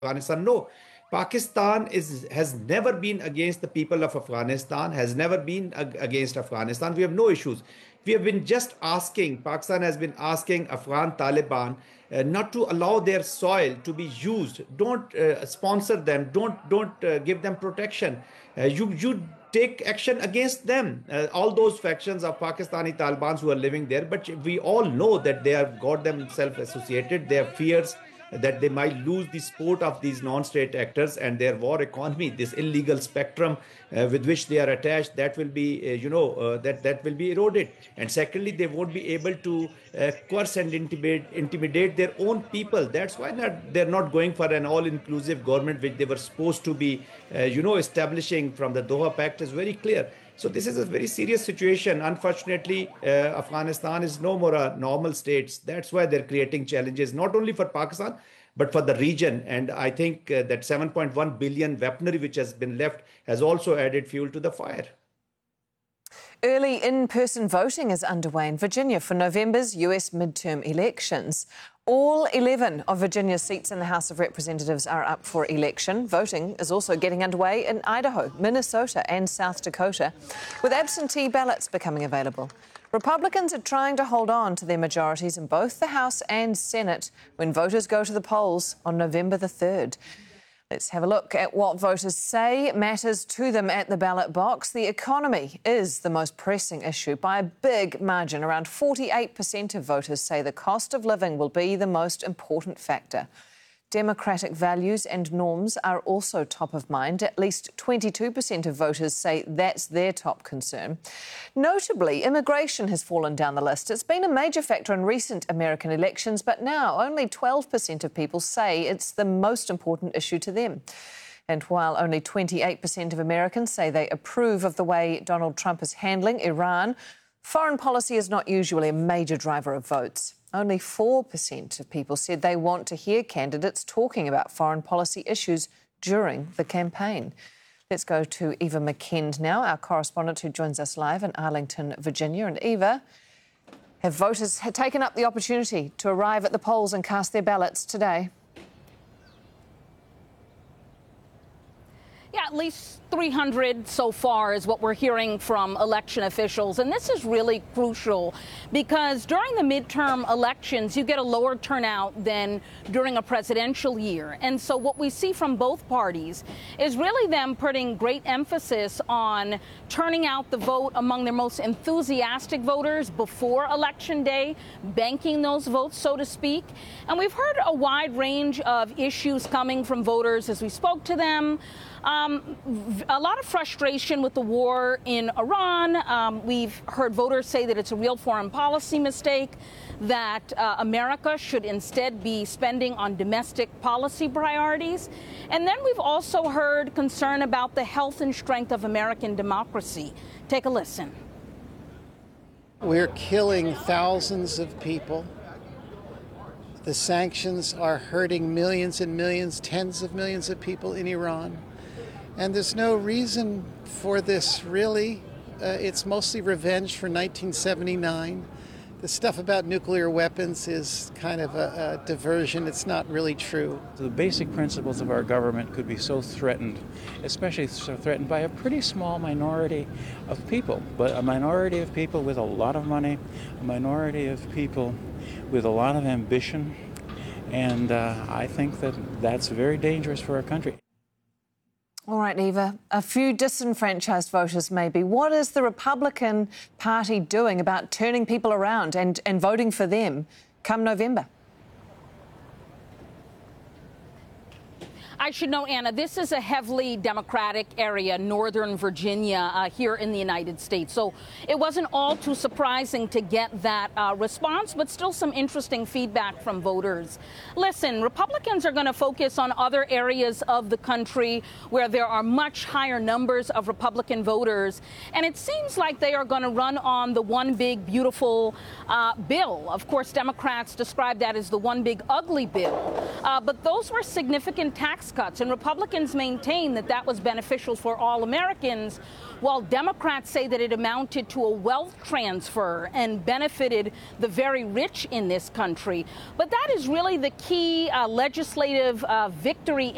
Afghanistan. No, Pakistan has never been against the people of Afghanistan, has never been against Afghanistan. We have no issues. We have been just asking, Pakistan has been asking Afghan Taliban not to allow their soil to be used. Don't sponsor them. Don't give them protection. You take action against them. All those factions of Pakistani Talibans who are living there. But we all know that they have got themselves associated. Their fears that they might lose the support of these non-state actors and their war economy, this illegal spectrum with which they are attached, that will be, that will be eroded. And secondly, they won't be able to coerce and intimidate their own people. That's why they're not going for an all-inclusive government, which they were supposed to be, establishing from the Doha Pact is very clear. So this is a very serious situation. Unfortunately, Afghanistan is no more a normal state. That's why they're creating challenges, not only for Pakistan, but for the region. And I think that 7.1 billion weaponry which has been left has also added fuel to the fire. Early in-person voting is underway in Virginia for November's US midterm elections. All 11 of Virginia's seats in the House of Representatives are up for election. Voting is also getting underway in Idaho, Minnesota and South Dakota, with absentee ballots becoming available. Republicans are trying to hold on to their majorities in both the House and Senate when voters go to the polls on November the 3rd. Let's have a look at what voters say matters to them at the ballot box. The economy is the most pressing issue by a big margin. Around 48% of voters say the cost of living will be the most important factor. Democratic values and norms are also top of mind. At least 22% of voters say that's their top concern. Notably, immigration has fallen down the list. It's been a major factor in recent American elections, but now only 12% of people say it's the most important issue to them. And while only 28% of Americans say they approve of the way Donald Trump is handling Iran, foreign policy is not usually a major driver of votes. Only 4% of people said they want to hear candidates talking about foreign policy issues during the campaign. Let's go to Eva McKend now, our correspondent who joins us live in Arlington, Virginia. And Eva, have voters taken up the opportunity to arrive at the polls and cast their ballots today? Yeah, at least 300 so far is what we're hearing from election officials. And this is really crucial because during the midterm elections, you get a lower turnout than during a presidential year. And so what we see from both parties is really them putting great emphasis on turning out the vote among their most enthusiastic voters before Election Day, banking those votes, so to speak. And we've heard a wide range of issues coming from voters as we spoke to them. A lot of frustration with the war in Iran. We've heard voters say that it's a real foreign policy mistake, that America should instead be spending on domestic policy priorities. And then we've also heard concern about the health and strength of American democracy. Take a listen. We're killing thousands of people. The sanctions are hurting millions and millions, tens of millions of people in Iran. And there's no reason for this, really. It's mostly revenge for 1979. The stuff about nuclear weapons is kind of a diversion. It's not really true. The basic principles of our government could be so threatened, especially so threatened by a pretty small minority of people. But a minority of people with a lot of money, a minority of people with a lot of ambition. And I think that that's very dangerous for our country. All right, Eva, a few disenfranchised voters maybe. What is the Republican Party doing about turning people around and voting for them come November? I should know, Anna, this is a heavily Democratic area, Northern Virginia, here in the United States. So it wasn't all too surprising to get that response, but still some interesting feedback from voters. Listen, Republicans are going to focus on other areas of the country where there are much higher numbers of Republican voters. And it seems like they are going to run on the one big, beautiful bill. Of course, Democrats describe that as the one big, ugly bill. But those were significant tax cuts, and Republicans maintain that that was beneficial for all Americans, while Democrats say that it amounted to a wealth transfer and benefited the very rich in this country. But that is really the key legislative victory